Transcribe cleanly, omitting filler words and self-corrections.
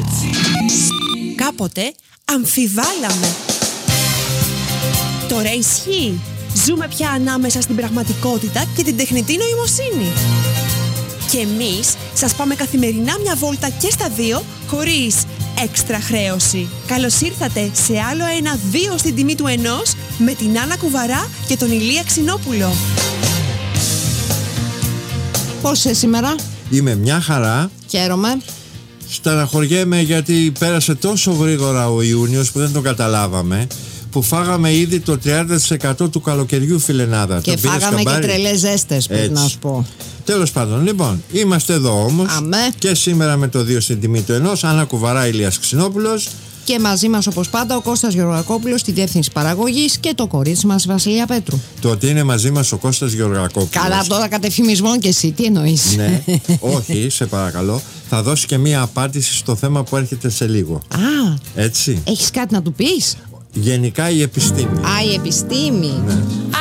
Κάποτε αμφιβάλαμε. Τώρα ισχύει. Ζούμε πια ανάμεσα στην πραγματικότητα και την τεχνητή νοημοσύνη. Και εμείς σας πάμε καθημερινά μια βόλτα και στα δύο, χωρίς έξτρα χρέωση. Καλώς ήρθατε σε άλλο ένα 2 στην τιμή του 1 με την Άννα Κουβαρά και τον Ηλία Ξινόπουλο. Πώς είσαι σήμερα? Είμαι μια χαρά. Χαίρομαι. Στεναχωριέμαι γιατί πέρασε τόσο γρήγορα ο Ιούνιος που δεν το καταλάβαμε, που φάγαμε ήδη το 30% του καλοκαιριού, φιλενάδα. Και φάγαμε και τρελές ζέστες, πρέπει να σου πω. Τέλος πάντων, λοιπόν, είμαστε εδώ όμως. Και σήμερα με το 2 στην τιμή του 1, Άννα Κουβαρά, Ηλίας Ξινόπουλος. Και μαζί μας όπως πάντα ο Κώστας Γεωργακόπουλος στη διεύθυνση παραγωγής και το κορίτσι μας Βασιλεία Πέτρου. Το ότι είναι μαζί μας ο Κώστας Γεωργακόπουλος. Καλά, τώρα κατεφημισμό και εσύ, τι εννοείς? Ναι, όχι, σε παρακαλώ. Θα δώσει και μία απάντηση στο θέμα που έρχεται σε λίγο. Α, έτσι. Έχεις κάτι να του πεις? Γενικά η επιστήμη. Α, η επιστήμη. Ναι.